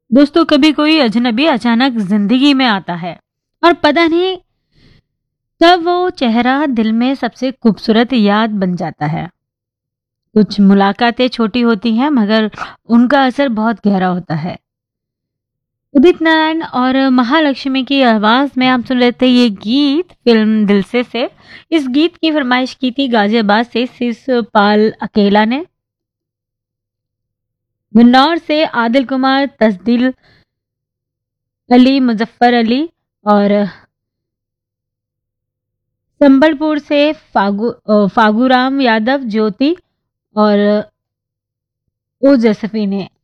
दोस्तों, कभी कोई अजनबी अचानक जिंदगी में आता है और पता नहीं कब वो चेहरा दिल में सबसे खूबसूरत याद बन जाता है। कुछ मुलाकातें छोटी होती हैं मगर उनका असर बहुत गहरा होता है। उदित नारायण और महालक्ष्मी की आवाज में आप सुन लेते हैं ये गीत फिल्म दिल से। इस गीत की फरमाइश की थी गाजियाबाद से शिशपाल अकेला ने। गुन्नौर से आदिल कुमार, तस्दील अली, मुजफ्फर अली और संबलपुर से फागूराम यादव, ज्योति और ओजस्वी ने